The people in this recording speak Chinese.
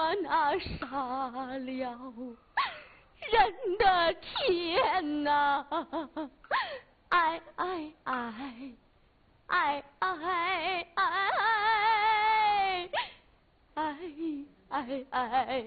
那杀了人的天哪！哎哎哎哎哎哎哎哎哎哎